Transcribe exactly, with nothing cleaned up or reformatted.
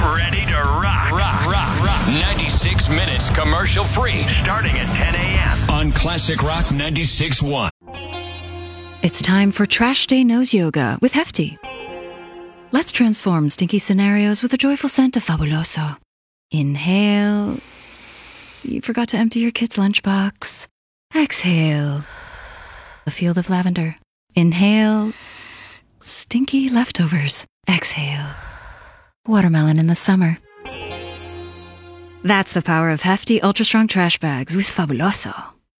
Ready to rock. Rock, rock, rock. ninety-six minutes commercial free. Starting at ten a.m. on Classic Rock ninety-six point one. It's time for Trash Day Nose Yoga with Hefty. Let's transform stinky scenarios with a joyful scent of Fabuloso. Inhale. You forgot to empty your kid's lunchbox. Exhale. A field of lavender. Inhale. Stinky leftovers. Exhale. Watermelon in the summer. That's the power of Hefty Ultra Strong Trash Bags with Fabuloso.